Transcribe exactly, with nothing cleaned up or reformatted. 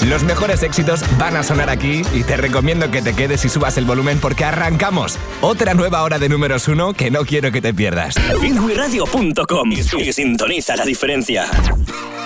Los mejores éxitos van a sonar aquí y te recomiendo que te quedes y subas el volumen porque arrancamos otra nueva hora de números uno que no quiero que te pierdas. Finwiradio punto com y sintoniza la diferencia.